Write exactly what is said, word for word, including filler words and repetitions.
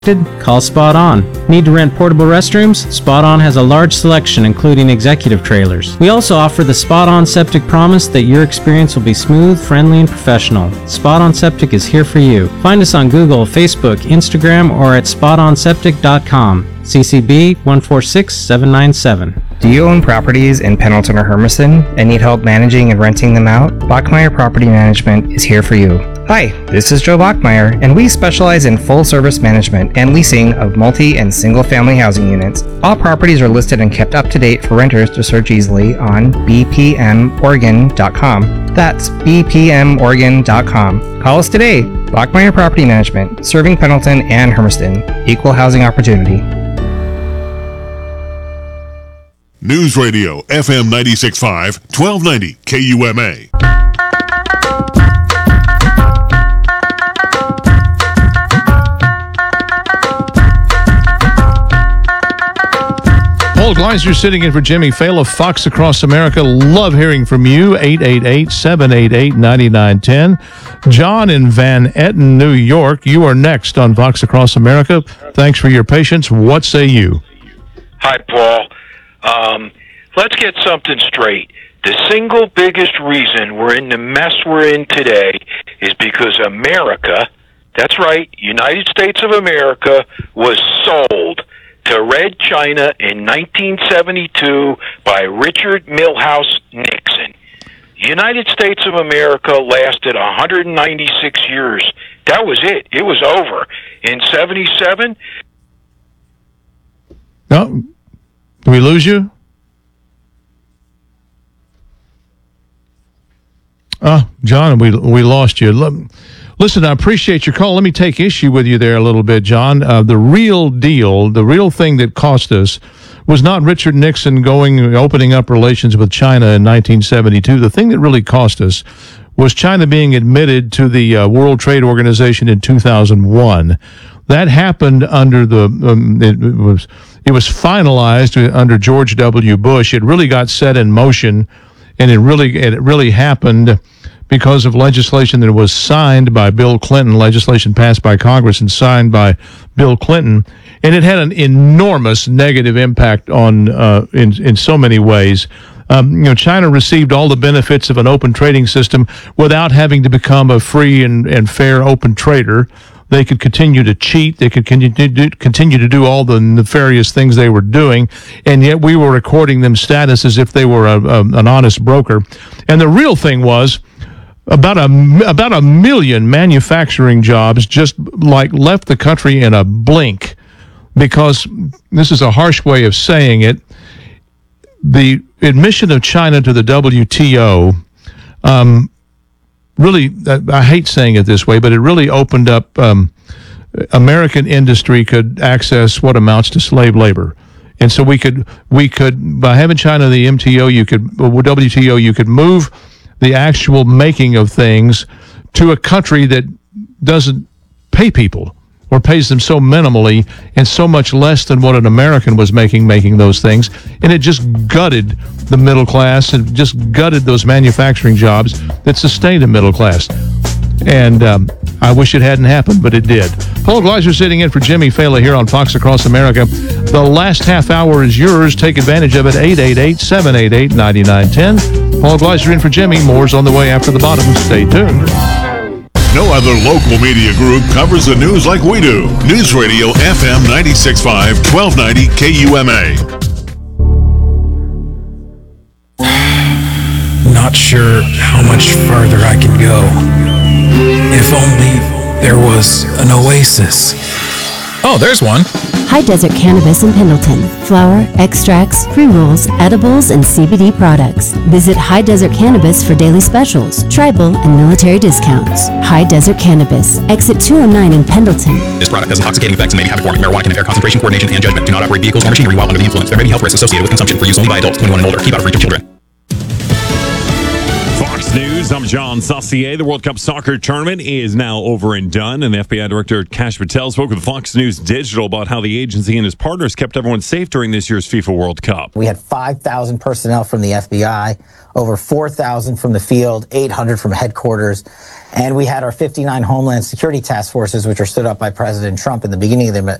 Call Spot On. Need to rent portable restrooms? Spot On has a large selection, including executive trailers. We also offer the Spot On Septic promise that your experience will be smooth, friendly, and professional. Spot On Septic is here for you. Find us on Google, Facebook, Instagram, or at spot on septic dot com. C C B one four six seven nine seven. Do you own properties in Pendleton or Hermiston and need help managing and renting them out? Bachmeyer Property Management is here for you. Hi, this is Joe Bachmeyer, and we specialize in full-service management and leasing of multi- and single-family housing units. All properties are listed and kept up to date for renters to search easily on b p m oregon dot com. That's b p m oregon dot com. Call us today. Bachmeyer Property Management, serving Pendleton and Hermiston. Equal housing opportunity. News Radio, F M ninety-six point five, twelve ninety K U M A. Paul Gleiser sitting in for Jimmy Fail of Fox Across America. Love hearing from you. eight eight eight, seven eight eight, nine nine one zero. John in Van Etten, New York. You are next on Fox Across America. Thanks for your patience. What say you? Hi, Paul. Um, let's get something straight. The single biggest reason we're in the mess we're in today is because America, that's right, United States of America, was sold to Red China in nineteen seventy-two by Richard Milhous Nixon. United States of America lasted one hundred ninety-six years. That was it. It was over. In seventy-seven... No. Did we lose you? Oh, John, we we lost you. Listen, I appreciate your call. Let me take issue with you there a little bit, John. Uh, the real deal, the real thing that cost us was not Richard Nixon going, opening up relations with China in nineteen seventy-two. The thing that really cost us was China being admitted to the uh, World Trade Organization in two thousand one. That happened under the, um, it, it was it was finalized under George W. Bush. It really got set in motion, and it really it really happened because of legislation that was signed by Bill Clinton, legislation passed by Congress and signed by Bill Clinton, and it had an enormous negative impact on uh, in in so many ways. Um, you know, China received all the benefits of an open trading system without having to become a free and, and fair open trader. They could continue to cheat. They could continue to, do, continue to do all the nefarious things they were doing, and yet we were according them status as if they were a, a, an honest broker. And the real thing was, about a about a million manufacturing jobs just like left the country in a blink, because this is a harsh way of saying it. The admission of China to the W T O. Um, Really, I hate saying it this way, but it really opened up um, American industry could access what amounts to slave labor, and so we could we could by having China the M T O, you could W T O, you could move the actual making of things to a country that doesn't pay people or pays them so minimally and so much less than what an American was making making those things, and it just gutted the middle class and just gutted those manufacturing jobs that sustained a middle class. And um, I wish it hadn't happened, but it did. Paul Gleiser sitting in for Jimmy Fela here on Fox Across America. The last half hour is yours. Take advantage of it. eight eight eight, seven eight eight, nine nine one zero. Paul Gleiser in for Jimmy. More's on the way after the bottom. Stay tuned. No other local media group covers the news like we do. News Radio F M ninety-six point five, twelve ninety K U M A. Not sure how much farther I can go. If only there was an oasis. Oh, there's one. High Desert Cannabis in Pendleton. Flower, extracts, pre-rolls, edibles, and C B D products. Visit High Desert Cannabis for daily specials, tribal, and military discounts. High Desert Cannabis. Exit two oh nine in Pendleton. This product has intoxicating effects and may be habit forming. Marijuana can impair concentration, coordination, and judgment. Do not operate vehicles or machinery while under the influence. There may be health risks associated with consumption. For use only by adults twenty-one and older. Keep out of reach of children. Fox News News, I'm John Saucier. The World Cup soccer tournament is now over and done, and the F B I Director Kash Patel spoke with Fox News Digital about how the agency and his partners kept everyone safe during this year's FIFA World Cup. We had five thousand personnel from the F B I, over four thousand from the field, eight hundred from headquarters, and we had our fifty-nine Homeland Security Task Forces, which were stood up by President Trump in the beginning of the